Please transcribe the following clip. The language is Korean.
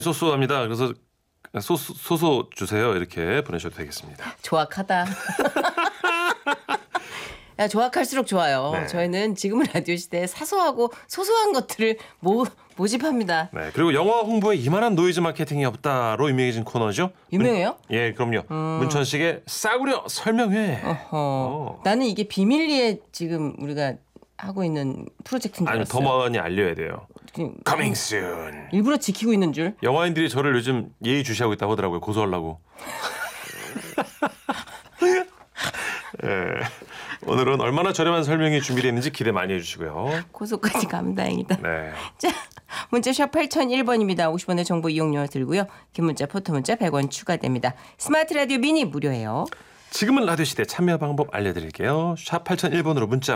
소소합니다. 그래서 소소 주세요. 이렇게 보내셔도 되겠습니다. 조악하다. 야, 조악할수록 좋아요. 네. 저희는 지금은 라디오 시대에 사소하고 소소한 것들을 모집합니다. 네. 그리고 영화 홍보에 이만한 노이즈 마케팅이 없다로 유명해진 코너죠. 유명해요? 예, 그럼요. 문천식의 싸구려 설명회. 나는 이게 비밀리에 지금 우리가 하고 있는 프로젝트인 줄 아니면 알았어요. 더 많이 알려야 돼요. Coming soon. 일부러 지키고 있는 줄. 영화인들이 저를 요즘 예의주시하고 있다고 하더라고요. 고소하려고. 예. 오늘은 얼마나 저렴한 설명이 준비되어 있는지 기대 많이 해주시고요. 고소까지 가면 다행이다. 네. 자, 문자샵 8001번입니다. 50원의 정보 이용료 들고요. 긴 문자, 포토 문자 100원 추가됩니다. 스마트 라디오 미니 무료예요. 지금은 라디오 시대 참여 방법 알려드릴게요. 샵 8001번으로 문자